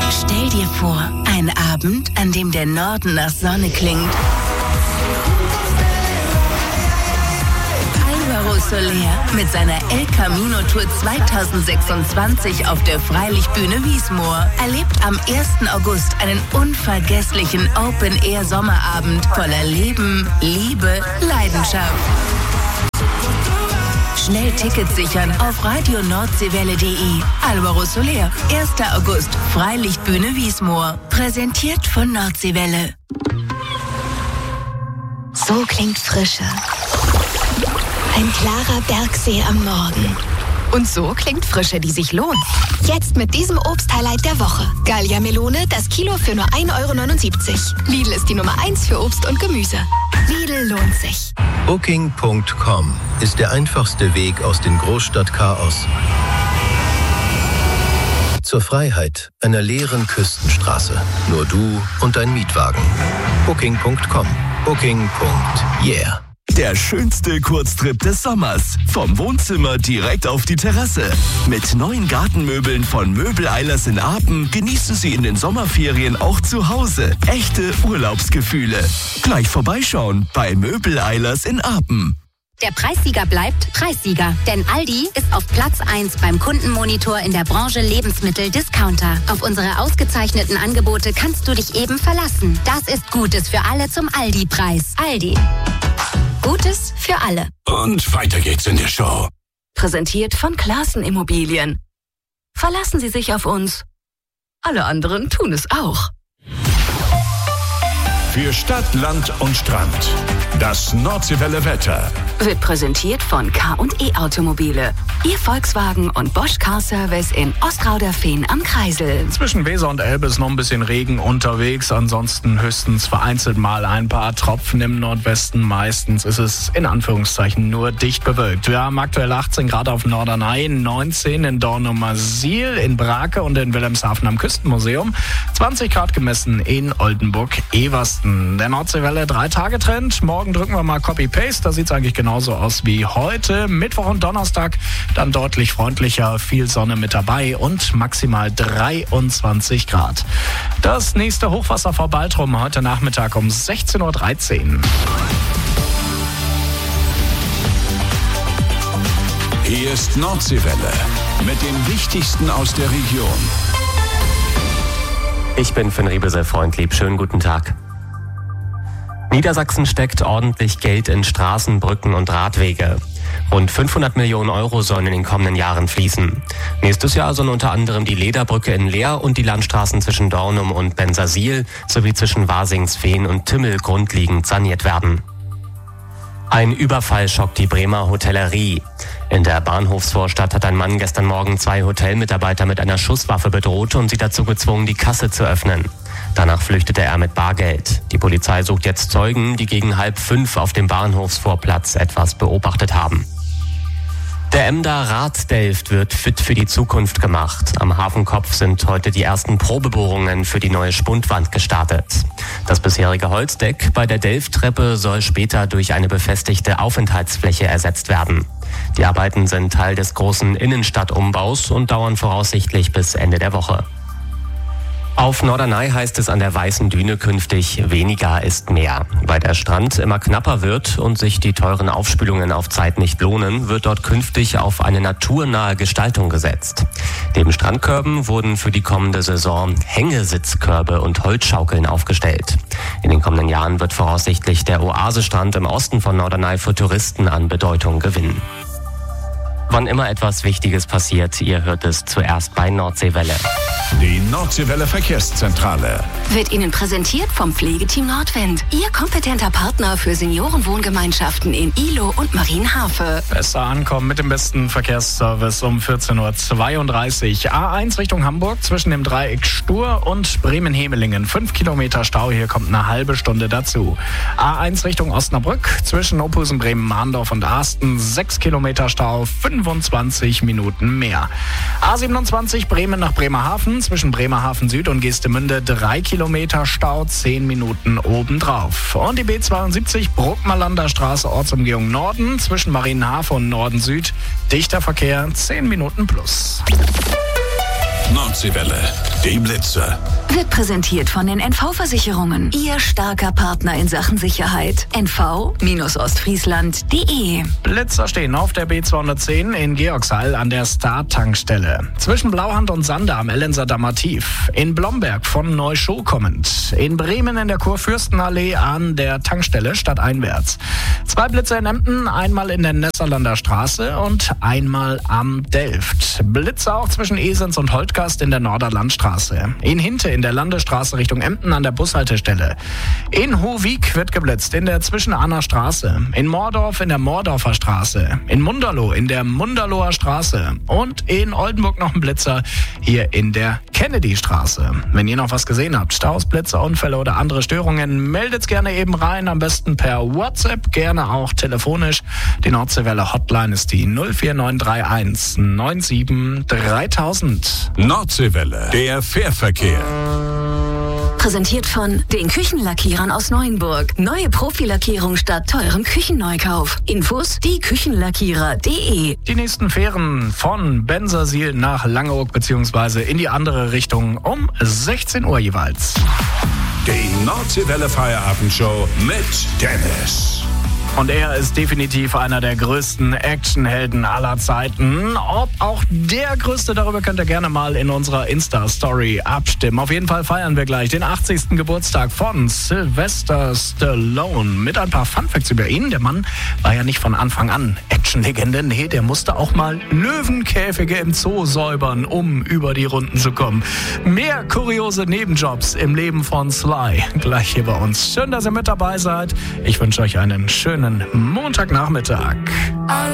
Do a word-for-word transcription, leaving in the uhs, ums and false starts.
Stell dir vor, ein Abend, an dem der Norden nach Sonne klingt. Álvaro Soler mit seiner El Camino Tour zweitausendsechsundzwanzig auf der Freilichtbühne Wiesmoor erlebt am ersten August einen unvergesslichen Open-Air-Sommerabend voller Leben, Liebe, Leidenschaft. Schnell Tickets sichern auf radio nordseewelle punkt de. Álvaro Soler, erster August, Freilichtbühne Wiesmoor. Präsentiert von Nordseewelle. So klingt Frische. Ein klarer Bergsee am Morgen. Und so klingt Frische, die sich lohnt. Jetzt mit diesem Obst-Highlight der Woche. Gallia Melone, das Kilo für nur ein Euro neunundsiebzig. Lidl ist die Nummer eins für Obst und Gemüse. Lidl lohnt sich. Booking Punkt com ist der einfachste Weg aus dem Großstadtchaos zur Freiheit einer leeren Küstenstraße. Nur du und dein Mietwagen. Booking Punkt com. Booking. Yeah. Der schönste Kurztrip des Sommers. Vom Wohnzimmer direkt auf die Terrasse. Mit neuen Gartenmöbeln von Möbel-Eilers in Apen genießt du sie in den Sommerferien auch zu Hause. Echte Urlaubsgefühle. Gleich vorbeischauen bei Möbel-Eilers in Apen. Der Preissieger bleibt Preissieger, denn Aldi ist auf Platz eins beim Kundenmonitor in der Branche Lebensmittel-Discounter. Auf unsere ausgezeichneten Angebote kannst du dich eben verlassen. Das ist Gutes für alle zum Aldi-Preis. Aldi. Gutes für alle. Und weiter geht's in der Show. Präsentiert von Classen Immobilien. Verlassen Sie sich auf uns. Alle anderen tun es auch. Für Stadt, Land und Strand. Das Nordseewelle Wetter. Wird präsentiert von K und E Automobile. Ihr Volkswagen und Bosch Car Service in Ostrauderfehn am Kreisel. Zwischen Weser und Elbe ist noch ein bisschen Regen unterwegs. Ansonsten höchstens vereinzelt mal ein paar Tropfen im Nordwesten. Meistens ist es in Anführungszeichen nur dicht bewölkt. Wir haben aktuell achtzehn Grad auf Norderney, neunzehn in Dornumersiel, in Brake und in Wilhelmshaven am Küstenmuseum. zwanzig Grad gemessen in Oldenburg-Eversten. Der Nordseewelle drei-Tage-Trend. Morgen drücken wir mal Copy-Paste. Da sieht es eigentlich genauso aus wie heute. Mittwoch und Donnerstag dann deutlich freundlicher, viel Sonne mit dabei und maximal dreiundzwanzig Grad. Das nächste Hochwasser vor Baltrum heute Nachmittag um sechzehn Uhr dreizehn. Hier ist Nordseewelle mit dem Wichtigsten aus der Region. Ich bin Finn Riebesel-Freundlieb. Schönen guten Tag. Niedersachsen steckt ordentlich Geld in Straßen, Brücken und Radwege. Rund fünfhundert Millionen Euro sollen in den kommenden Jahren fließen. Nächstes Jahr sollen unter anderem die Lederbrücke in Leer und die Landstraßen zwischen Dornum und Bensersiel sowie zwischen Wasingsfehn und Timmel grundlegend saniert werden. Ein Überfall schockt die Bremer Hotellerie. In der Bahnhofsvorstadt hat ein Mann gestern Morgen zwei Hotelmitarbeiter mit einer Schusswaffe bedroht und sie dazu gezwungen, die Kasse zu öffnen. Danach flüchtete er mit Bargeld. Die Polizei sucht jetzt Zeugen, die gegen halb fünf auf dem Bahnhofsvorplatz etwas beobachtet haben. Der Emder Raddelft wird fit für die Zukunft gemacht. Am Hafenkopf sind heute die ersten Probebohrungen für die neue Spundwand gestartet. Das bisherige Holzdeck bei der Delft-Treppe soll später durch eine befestigte Aufenthaltsfläche ersetzt werden. Die Arbeiten sind Teil des großen Innenstadtumbaus und dauern voraussichtlich bis Ende der Woche. Auf Norderney heißt es an der Weißen Düne künftig, weniger ist mehr. Weil der Strand immer knapper wird und sich die teuren Aufspülungen auf Zeit nicht lohnen, wird dort künftig auf eine naturnahe Gestaltung gesetzt. Neben Strandkörben wurden für die kommende Saison Hängesitzkörbe und Holzschaukeln aufgestellt. In den kommenden Jahren wird voraussichtlich der Oasestrand im Osten von Norderney für Touristen an Bedeutung gewinnen. Wann immer etwas Wichtiges passiert, ihr hört es zuerst bei Nordseewelle. Die Nordseewelle Verkehrszentrale wird Ihnen präsentiert vom Pflegeteam Nordwind. Ihr kompetenter Partner für Seniorenwohngemeinschaften in Ihlow und Marienhafe. Besser ankommen mit dem besten Verkehrsservice um vierzehn Uhr zweiunddreißig. A eins Richtung Hamburg zwischen dem Dreieck Stur und Bremen-Hemelingen. Fünf Kilometer Stau, hier kommt eine halbe Stunde dazu. A eins Richtung Osnabrück zwischen Opusen, Bremen, Mahndorf und Arsten. Sechs Kilometer Stau, fünfundzwanzig Minuten mehr. A siebenundzwanzig Bremen nach Bremerhaven zwischen Bremerhaven Süd und Geestemünde. Drei Kilometer Stau, zehn Minuten obendrauf. Und die B zweiundsiebzig Bruckmalander Straße, Ortsumgehung Norden zwischen Marienhafen und Norden Süd. Dichter Verkehr, zehn Minuten plus. Nordseewelle. Die Blitzer. Wird präsentiert von den N V-Versicherungen. Ihr starker Partner in Sachen Sicherheit. N V Ostfriesland punkt de. Blitzer stehen auf der B zweihundertzehn in Georgsheil an der Star-Tankstelle. Zwischen Blauhand und Sander am Ellenser Dammer Tief. In Blomberg von Neuschow kommend. In Bremen in der Kurfürstenallee an der Tankstelle stadteinwärts. Zwei Blitzer in Emden, einmal in der Nesserlander Straße und einmal am Delft. Blitzer auch zwischen Esens und Holtgast in der Norderlandstraße. In Hinte in der Landesstraße Richtung Emden an der Bushaltestelle. In Hohwig wird geblitzt in der Zwischenahner Straße. In Mordorf in der Mordorfer Straße. In Munderloh in der Munderloher Straße. Und in Oldenburg noch ein Blitzer hier in der Kennedy-Straße. Wenn ihr noch was gesehen habt, Staus, Blitzer, Unfälle oder andere Störungen, meldet's gerne eben rein. Am besten per WhatsApp, gerne auch telefonisch. Die Nordseewelle Hotline ist die null vier neun drei eins neun sieben dreitausend. Nordseewelle, der Fährverkehr. Präsentiert von den Küchenlackierern aus Neuenburg. Neue Profilackierung statt teurem Küchenneukauf. Infos die Küchenlackierer punkt de. Die nächsten Fähren von Bensersiel nach Langeoog bzw. in die andere Richtung um sechzehn Uhr jeweils. Die Nordseewelle Feierabendshow mit Dennis. Und er ist definitiv einer der größten Actionhelden aller Zeiten. Ob auch der größte, darüber könnt ihr gerne mal in unserer Insta-Story abstimmen. Auf jeden Fall feiern wir gleich den achtzigsten Geburtstag von Sylvester Stallone. Mit ein paar Funfacts über ihn. Der Mann war ja nicht von Anfang an Actionlegende. Nee, der musste auch mal Löwenkäfige im Zoo säubern, um über die Runden zu kommen. Mehr kuriose Nebenjobs im Leben von Sly. Gleich hier bei uns. Schön, dass ihr mit dabei seid. Ich wünsche euch einen schönen Montagnachmittag.